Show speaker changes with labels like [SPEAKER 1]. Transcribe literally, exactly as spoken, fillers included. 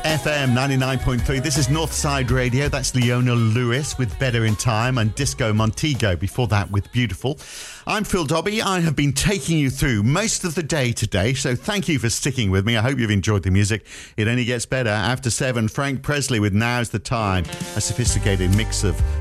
[SPEAKER 1] F M ninety-nine point three. This is Northside Radio. That's Leona Lewis with Better in Time and Disco Montego before that with Beautiful. I'm Phil Dobby. I have been taking you through most of the day today, so thank you for sticking with me. I hope you've enjoyed the music. It only gets better. After seven, Frank Presley with Now's the Time, a sophisticated mix of